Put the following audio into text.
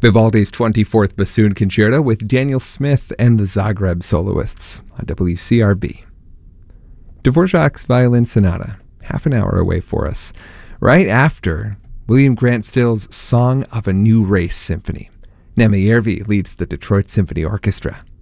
Vivaldi's 24th Bassoon Concerto with Daniel Smith and the Zagreb Soloists on WCRB. Dvorak's Violin Sonata, half an hour away for us, right after William Grant Still's Song of a New Race Symphony. Nemyervi leads the Detroit Symphony Orchestra.